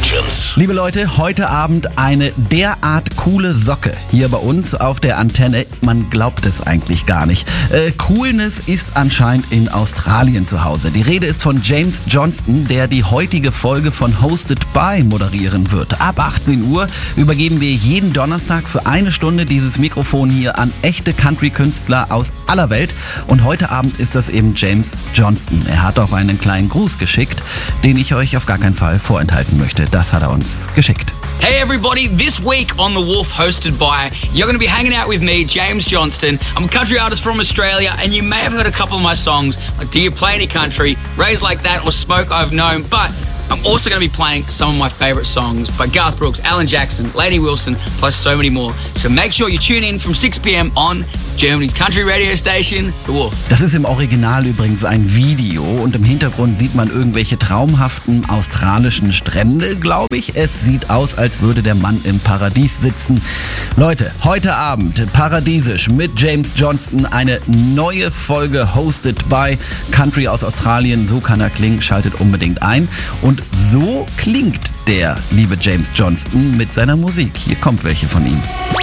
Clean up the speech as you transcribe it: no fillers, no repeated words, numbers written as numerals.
Legends. Liebe Leute, heute Abend eine derart coole Socke hier bei uns auf der Antenne. Man glaubt es eigentlich gar nicht. Coolness ist anscheinend in Australien zu Hause. Die Rede ist von James Johnston, der die heutige Folge von Hosted by moderieren wird. Ab 18 Uhr übergeben wir jeden Donnerstag für eine Stunde dieses Mikrofon hier an echte Country-Künstler aus aller Welt. Und heute Abend ist das eben James Johnston. Er hat auch einen kleinen Gruß geschickt, den ich euch auf gar keinen Fall vorenthalten möchte. Das hat er uns geschickt. Hey everybody, this week on The Wolf hosted by, you're going to be hanging out with me, James Johnston. I'm a country artist from Australia and you may have heard a couple of my songs like Do You Play Any Country, Raised Like That or Smoke I've Known, but I'm also going to be playing some of my favourite songs by Garth Brooks, Alan Jackson, Lady Wilson, plus so many more. So make sure you tune in from 6 p.m. on Germany's country radio station, The Wolf. Das ist im Original übrigens ein Video und im Hintergrund sieht man irgendwelche traumhaften australischen Strände, glaube ich. Es sieht aus, als würde der Mann im Paradies sitzen. Leute, heute Abend paradiesisch mit James Johnston eine neue Folge Hosted by Country aus Australien. So kann er klingen, schaltet unbedingt ein. Und so klingt der liebe James Johnston mit seiner Musik. Hier kommt welche von ihm.